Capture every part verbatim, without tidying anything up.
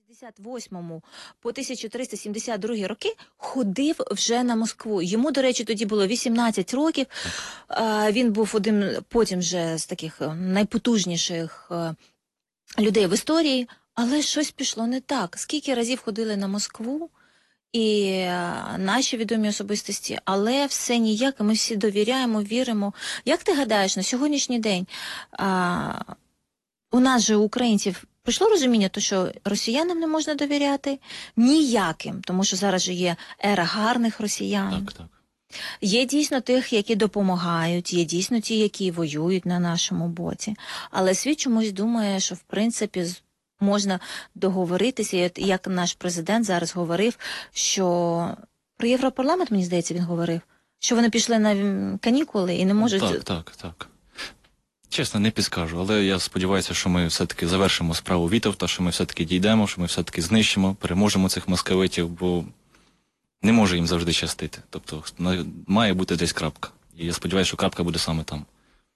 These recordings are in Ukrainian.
шістдесят восьмому по тисяча триста сімдесят другий роки ходив вже на Москву. Йому, до речі, тоді було вісімнадцять років. А, він був один потім вже з таких найпотужніших а, людей в історії. Але щось пішло не так. Скільки разів ходили на Москву і а, наші відомі особистості, але все ніяк, ми всі довіряємо, віримо. Як ти гадаєш, на сьогоднішній день а, у нас же, українців, прийшло розуміння, то, що росіянам не можна довіряти ніяким, тому що зараз же є ера гарних росіян. Так, так. Є дійсно тих, які допомагають, є дійсно ті, які воюють на нашому боці. Але світ чомусь думає, що в принципі можна договоритися, і як наш президент зараз говорив, що про Європарламент, мені здається, він говорив, що вони пішли на канікули і не можуть... Так, так, так. Чесно, не підскажу, але я сподіваюся, що ми все-таки завершимо справу Вітовта, що ми все-таки дійдемо, що ми все-таки знищимо, переможемо цих московитів, бо не може їм завжди щастити. Тобто має бути десь крапка. І я сподіваюся, що крапка буде саме там.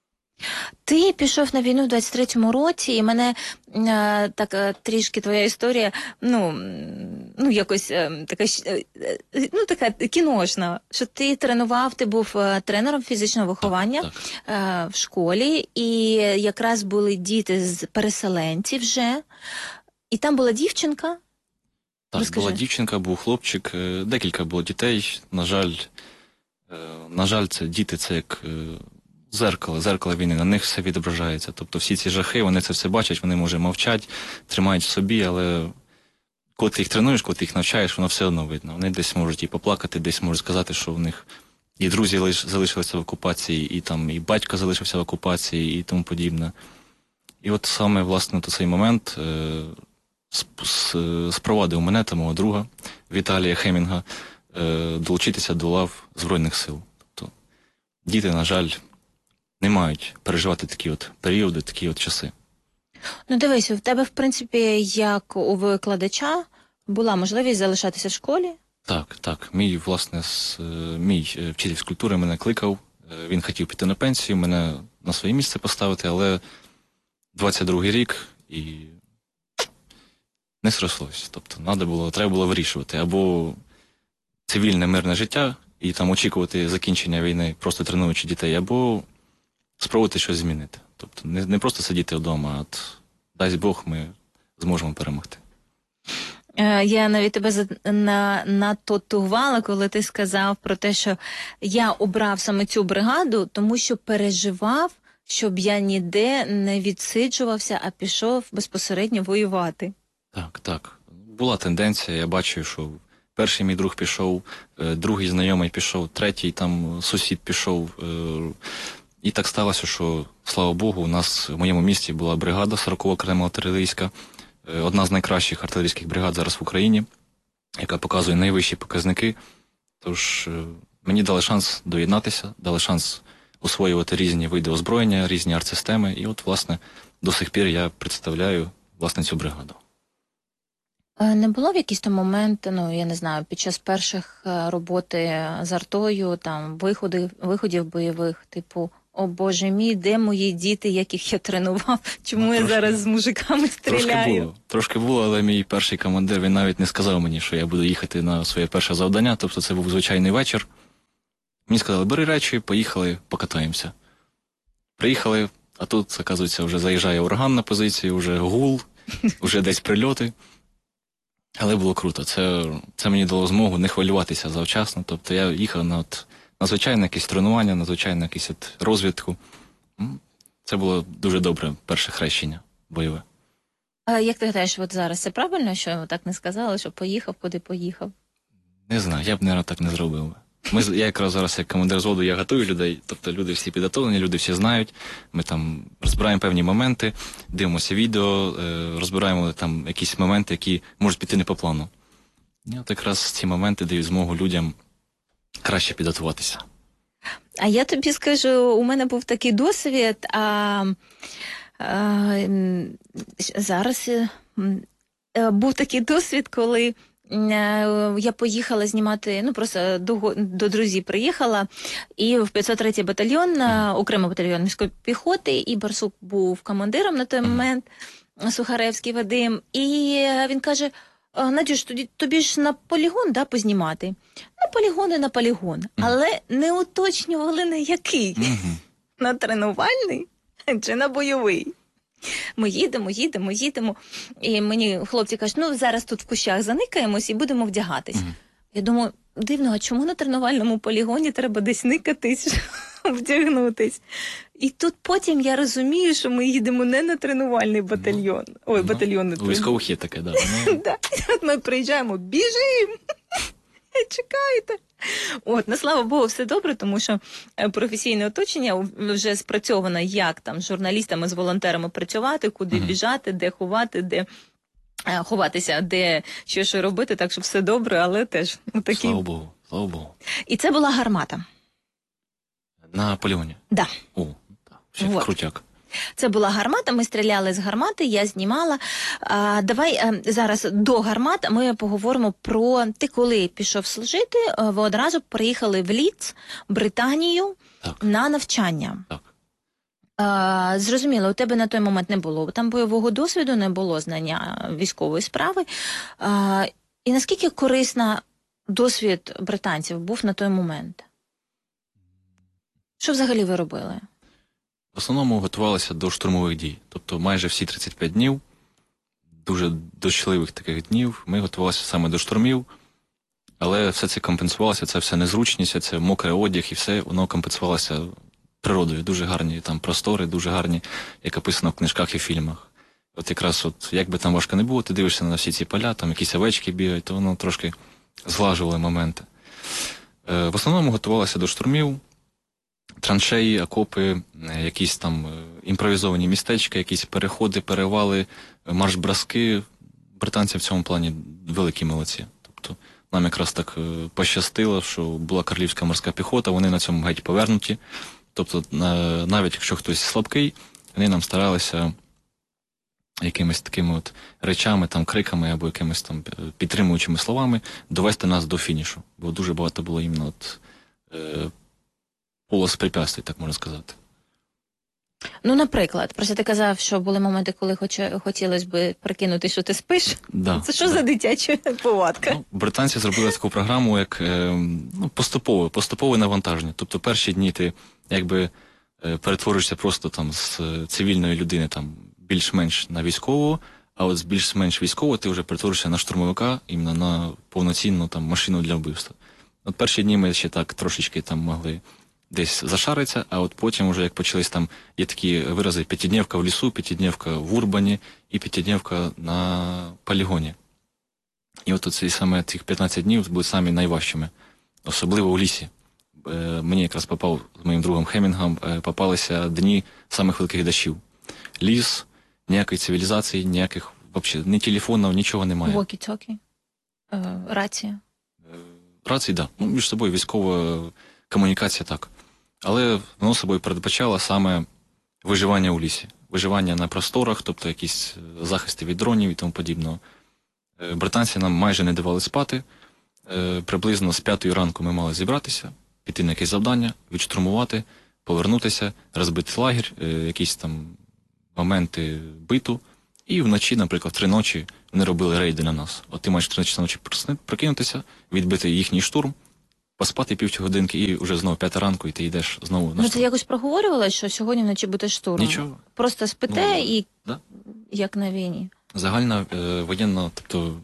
Ти пішов на війну в двадцять третьому році, і мене е, так е, трішки твоя історія, ну, ну якось е, така, е, ну, така кіношна, що ти тренував, ти був е, тренером фізичного виховання так, так. Е, в школі, і якраз були діти з переселенців вже, і там була дівчинка. Так, Розкажи. Була дівчинка, був хлопчик, е, декілька було дітей, на жаль, е, на жаль, це діти, це як... Е, Зеркало, зеркало війни, на них все відображається. Тобто всі ці жахи, вони це все бачать, вони, може, мовчать, тримають в собі, але коли ти їх тренуєш, коли ти їх навчаєш, воно все одно видно. Вони десь можуть і поплакати, десь можуть сказати, що в них і друзі залишилися в окупації, і там і батько залишився в окупації, і тому подібне. І от саме, власне, в цей момент е спровадив мене та мого друга Віталія Хемінга е долучитися до лав Збройних сил. Тобто діти, на жаль, не мають переживати такі от періоди, такі от часи. Ну, дивись, в тебе, в принципі, як у викладача, була можливість залишатися в школі? Так, так. Мій, власне, мій вчитель з культури мене кликав, він хотів піти на пенсію, мене на своє місце поставити, але двадцять другий рік і не срослось. Тобто, надо було, треба було вирішувати. Або цивільне мирне життя, і там очікувати закінчення війни, просто тренуючи дітей, або спробувати щось змінити. Тобто не, не просто сидіти вдома, а от, дасть Бог, ми зможемо перемогти. Я навіть тебе на, натотувала, коли ти сказав про те, що я обрав саме цю бригаду, тому що переживав, щоб я ніде не відсиджувався, а пішов безпосередньо воювати. Так, так. Була тенденція, я бачив, що перший мій друг пішов, другий знайомий пішов, третій там сусід пішов. І так сталося, що, слава Богу, у нас в моєму місті була бригада сорокова окрема артилерійська, одна з найкращих артилерійських бригад зараз в Україні, яка показує найвищі показники. Тож мені дали шанс доєднатися, дали шанс освоювати різні види озброєння, різні артсистеми. І от, власне, до сих пір я представляю, власне, цю бригаду. Не було в якийсь там момент, ну, я не знаю, під час перших роботи з артою, там, виходів, виходів бойових, типу, о Боже мій, де мої діти, яких я тренував, чому ну, я трошки, зараз з мужиками стріляю? Трошки було, трошки було, але мій перший командир, він навіть не сказав мені, що я буду їхати на своє перше завдання, тобто це був звичайний вечір. Мені сказали, бери речі, поїхали, покатаємося. Приїхали, а тут, оказується, вже заїжджає ураган на позицію, вже гул, вже десь прильоти. Але було круто, це, це мені дало змогу не хвилюватися завчасно, тобто я їхав на, от, на звичайне якесь тренування, на звичайну якусь от розвідку. Це було дуже добре перше хрещення бойове. А як ти гадаєш, от зараз це правильно, що так не сказали, що поїхав, куди поїхав? Не знаю, я б, мабуть, так не зробив. Ми, я якраз зараз як командир зводу, я готую людей, тобто люди всі підготовлені, люди всі знають, ми там розбираємо певні моменти, дивимося відео, розбираємо там якісь моменти, які можуть піти не по плану. І от якраз ці моменти дають змогу людям краще підготуватися. А я тобі скажу, у мене був такий досвід, а, а зараз а, був такий досвід, коли я поїхала знімати, ну просто до, до друзів приїхала, і в п'ятсот третій батальйон, окремий батальйон міської піхоти, і Барсук був командиром на той момент. Сухаревський Вадим, і він каже: «А, Надюш, тоді тобі ж на полігон, да, познімати? На полігон і на полігон, але не уточнювали на який. Мгм. На тренувальний чи на бойовий. Ми їдемо, їдемо, їдемо. І мені хлопці кажуть, ну зараз тут в кущах заникаємось і будемо вдягатись. Мгм. Я думаю, дивно, а чому на тренувальному полігоні треба десь никатись, щоб вдягнутись? І тут потім я розумію, що ми їдемо не на тренувальний батальйон. Ой, Ну, батальйон не У військових є таке, да. Ну, Да. От ми приїжджаємо, біжимо, чекайте. От, ну, слава Богу, все добре, тому що е, професійне оточення вже спрацьовано, як там з журналістами, з волонтерами працювати, куди Мгм. біжати, де ховати, де е, ховатися, де що, що робити, так що все добре, але теж такі. слава Богу, слава Богу. І це була гармата. На полігоні. Да. О, так, ще Вот. крутяк. Це була гармата, ми стріляли з гармати, я знімала. А, давай а, зараз до гармат ми поговоримо про ти, коли пішов служити, а, ви одразу приїхали в Лідс, Британію, Так, на навчання. так. А, зрозуміло, у тебе на той момент не було там бойового досвіду, не було знання військової справи. А, і наскільки корисна досвід британців був на той момент? Що взагалі ви робили? В основному готувалися до штурмових дій. Тобто майже всі тридцять п'ять днів, дуже дощливих таких днів, ми готувалися саме до штурмів, але все це компенсувалося, це все незручність, це мокрий одяг і все, воно компенсувалося природою. Дуже гарні там простори, дуже гарні, як описано в книжках і фільмах. От якраз, от, як би там важко не було, ти дивишся на всі ці поля, там якісь овечки бігають, то воно трошки зглажувало моменти. Е, в основному готувалися до штурмів, траншеї, окопи, е, якісь там е, імпровізовані містечка, якісь переходи, перевали, е, марш-броски. Британці в цьому плані великі молодці. Тобто нам якраз так е, пощастило, що була Королівська морська піхота, вони на цьому геть повернуті. Тобто е, навіть якщо хтось слабкий, вони нам старалися якимись такими от речами, там, криками або якимись там е, підтримуючими словами довести нас до фінішу. Бо дуже багато було іменно от, е, полос препятствий, так можна сказати. Ну, наприклад, просто ти казав, що були моменти, коли хоч, хотілося б прикинути, що ти спиш. Да, Це що да. за дитяча повадка? Ну, британці зробили таку програму, як е, ну, поступове, поступове навантаження. Тобто перші дні ти якби е, перетворюєшся просто там з е, цивільної людини там більш-менш на військову, а от з більш-менш військового ти вже перетворюєшся на штурмовика, іменно на повноцінну там машину для вбивства. От перші дні ми ще так трошечки там могли десь зашаритися, а от потім вже як почались там, є такі вирази п'ятидневка в лісу, п'ятидневка в Урбані і п'ятидневка на полігоні. І от оці саме цих п'ятнадцять днів будуть самі найважчими, особливо у лісі. Е, мені якраз попав з моїм другом Хемінгом, е, попалися дні самих великих дощів. Ліс, ніякої цивілізації, ніяких, взагалі, ні телефонів, нічого немає. Вокі-токі, е, рація. Рації, так. Да. Ну, між собою військова комунікація так. Але воно собою передбачало саме виживання у лісі. Виживання на просторах, тобто якісь захисти від дронів і тому подібного. Е, Британці нам майже не давали спати. Е, Приблизно з п'ятої ранку ми мали зібратися, піти на якесь завдання, відштурмувати, повернутися, розбити лагерь, е, якісь там моменти биту. І вночі, наприклад, в три ночі вони робили рейди на нас. От ти маєш в три ночі прокинутися, відбити їхній штурм, поспати півгодинки і вже знову п'ята ранку, і ти йдеш знову на Ну, штурм. ти якось проговорювала, що сьогодні вночі буде штурм? Нічого. Просто спите Ну, і да. як на війні. Загальна е, воєнна, тобто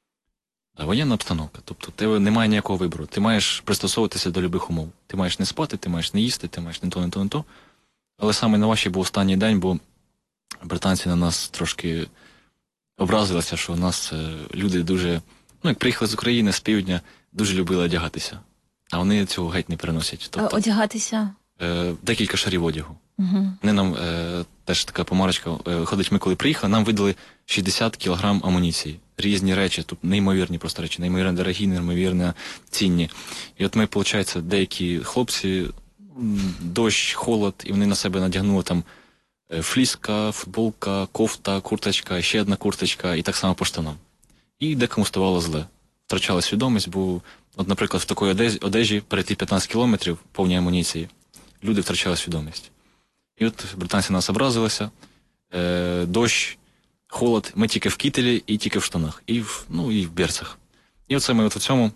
е, воєнна обстановка. Тобто тебе немає ніякого вибору. Ти маєш пристосовуватися до любих умов. Ти маєш не спати, ти маєш не їсти, ти маєш не то, не то, не то. Але саме найважчий був останній день, бо британці на нас трошки образилися, що у нас е, люди дуже, ну як приїхали з України, з півдня, дуже любили одягатися. А вони цього геть не переносять. Е, Тобто Одягатися. е, декілька шарів одягу. Угу. Вони нам е, теж така помарочка е, виходить, ми коли приїхали, нам видали шістдесят кілограм амуніції. Різні речі, тут неймовірні просто речі, неймовірно дорогі, неймовірно цінні. І от ми, виходить, деякі хлопці, м, дощ, холод, і вони на себе надягнули там е, фліска, футболка, кофта, курточка, ще одна курточка, і так само по штанам. І декому ставало зле. Втрачала свідомість, бо, от, наприклад, в такій одежі, одежі перейти п'ятнадцять кілометрів повній амуніції, люди втрачали свідомість. І от британці нас образилися, е, дощ, холод, ми тільки в кітелі і тільки в штанах, і в, ну, і в берцах. І оце ми от у цьому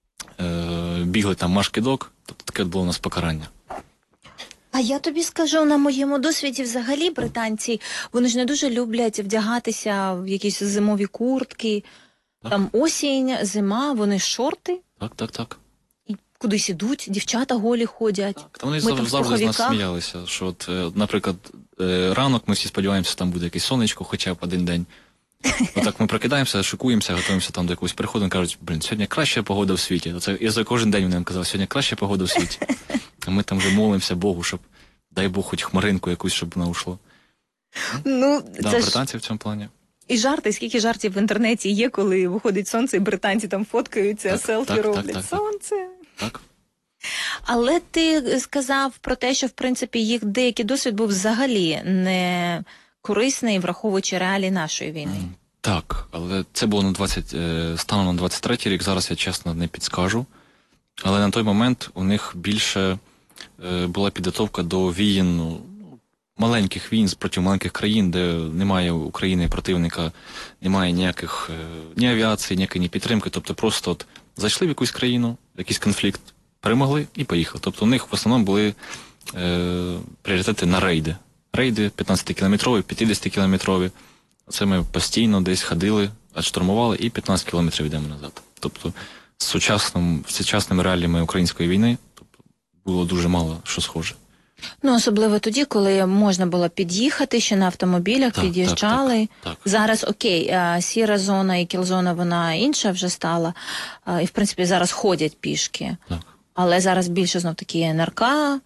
е, бігли там маш-кидок, тобто таке було у нас покарання. А я тобі скажу, на моєму досвіді взагалі британці, вони ж не дуже люблять вдягатися в якісь зимові куртки, Так. там осінь, зима, вони шорти Так, так, так. і кудись ідуть, дівчата голі ходять. Так, та вони Ми завжди, там в завжди з нас пуховиках. сміялися, що от, е, наприклад, е, ранок ми всі сподіваємося, що там буде якесь сонечко, хоча б один день. Отак ми прокидаємося, шикуємося, готуємося там до якогось приходу, і кажуть, блін, сьогодні краща погода в світі. Оце я за кожен день вони казав, сьогодні краща погода в світі. А ми там вже молимося Богу, щоб, дай Бог, хоч хмаринку якусь, щоб вона ушла. Ну, Да, це ж британці в цьому плані. і жарти, скільки жартів в інтернеті є, коли виходить сонце, і британці там фоткаються, Так, селфі так, так, роблять. так, так. Сонце. Так? Але ти сказав про те, що в принципі їх деякий досвід був взагалі не корисний, враховуючи реалії нашої війни. М, Так, але це було на двадцять, е, станом на двадцять третій рік, зараз я чесно не підскажу. Але на той момент у них більше е, була підготовка до війн, ну, маленьких війн проти маленьких країн, де немає України противника, немає ніяких е, ні авіації, ніякої ні підтримки. Тобто просто от зайшли в якусь країну, якийсь конфлікт, перемогли і поїхали. Тобто у них в основному були е, пріоритети на рейди. Рейди п'ятнадцятикілометрові, п'ятдесятикілометрові. Це ми постійно десь ходили, штурмували і п'ятнадцять кілометрів йдемо назад. Тобто з сучасним, з сучасними реаліями української війни тобто, було дуже мало що схоже. Ну, особливо тоді, коли можна було під'їхати ще на автомобілях, Так, під'їжджали. Так, так, так. Зараз окей, а, сіра зона і кілзона, вона інша вже стала. А, і, в принципі, зараз ходять пішки. Так. Але зараз більше, знов-таки, НРК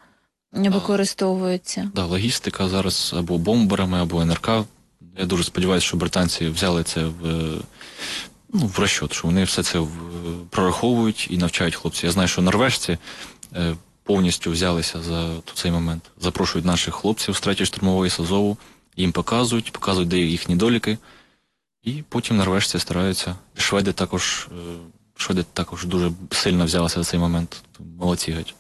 використовується. Да, логістика зараз або бомберами, або НРК. Я дуже сподіваюся, що британці взяли це в, е, ну, в розчет, що вони все це в, прораховують і навчають хлопців. Я знаю, що норвежці е, повністю взялися за цей момент. Запрошують наших хлопців з третьої штурмової САЗОВу, їм показують, показують, де їхні доліки, і потім норвежці стараються. Шведи також, е, шведи також дуже сильно взялися за цей момент. Молодці геть.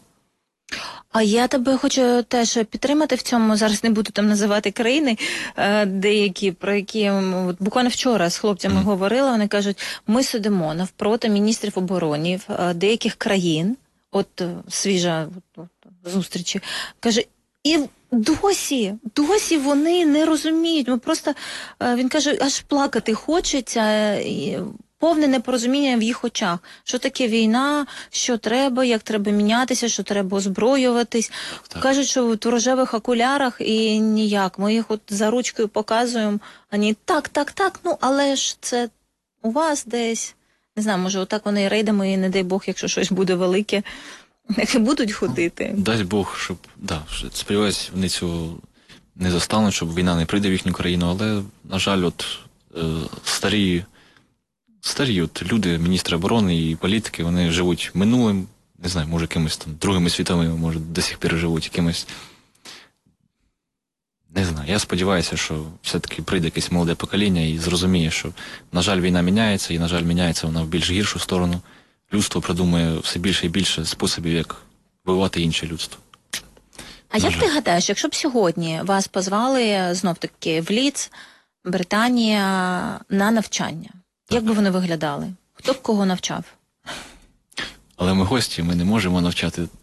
А я тебе хочу теж підтримати в цьому. Зараз не буду там називати країни е, деякі, про які м, от буквально вчора з хлопцями Мгм. говорила. Вони кажуть, ми сидимо навпроти міністрів оборони е, деяких країн, от е, свіжа от, от, зустрічі, каже, і досі, досі вони не розуміють. Ми просто, е, він каже, аж плакати хочеться, е, і повне непорозуміння в їх очах. Що таке війна, що треба, як треба мінятися, що треба озброюватись. Так. Кажуть, що от в рожевих окулярах і ніяк. Ми їх от за ручкою показуємо, а ні, так, так, так, ну, але ж це у вас десь. Не знаю, може, отак вони рейдами, і не дай Бог, якщо щось буде велике, як і будуть ходити. Дай Бог, щоб, да, що- сподіваюсь, вони цього не застануть, щоб війна не прийде в їхню країну, але, на жаль, от е, старі, старі от люди, міністри оборони і політики, вони живуть минулим, не знаю, може, якимось там другими світовими, може, до сих пір живуть якимось. Не знаю, я сподіваюся, що все-таки прийде якесь молоде покоління і зрозуміє, що, на жаль, війна міняється, і, на жаль, міняється вона в більш гіршу сторону. Людство придумує все більше і більше способів, як вбивати інше людство. А як ти гадаєш, якщо б сьогодні вас позвали знов-таки в Лідс, Британія, на навчання, як би вони виглядали? Хто б кого навчав? Але ми гості, ми не можемо навчати